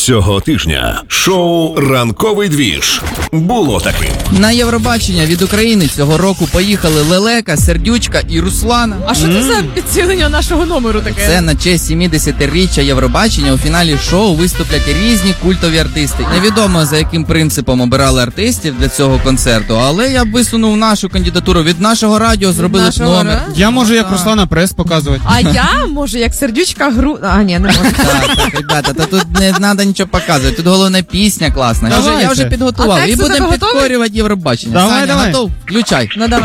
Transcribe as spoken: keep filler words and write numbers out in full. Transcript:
Цього тижня шоу «Ранковий двіж» було таким. На Євробачення від України цього року поїхали Лелека, Сердючка і Руслана. А що це за підсилення нашого номеру таке? Це на честь сімдесятиріччя Євробачення у фіналі шоу виступлять різні культові артисти. Невідомо, за яким принципом обирали артистів для цього концерту, але я б висунув нашу кандидатуру. Від нашого радіо зробили б нашого номер. радіо? Я можу як Руслана Прес показувати. А я, може, як Сердючка гру... А, ні, не можу. Так, так, ребята, та тут не треба нічого показувати. Тут головне пісня класна. Я вже, я вже Давайте. підготував. А І текст у будемо тебе готовий? підкорювати Євробачення. Давай, Саня, давай. готов? Включай. Ну, давай.